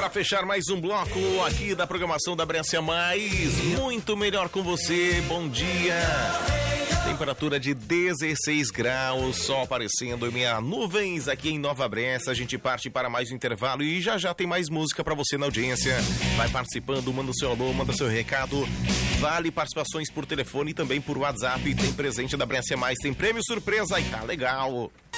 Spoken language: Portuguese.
Para fechar mais um bloco aqui da programação da Brescia Mais, muito melhor com você, bom dia. Temperatura de 16 graus, sol aparecendo em meia nuvens aqui em Nova Brescia. A gente parte para mais um intervalo e já tem mais música para você na audiência. Vai participando, manda o seu alô, manda seu recado. Vale participações por telefone e também por WhatsApp. Tem presente da Brescia Mais, tem prêmio surpresa e tá legal.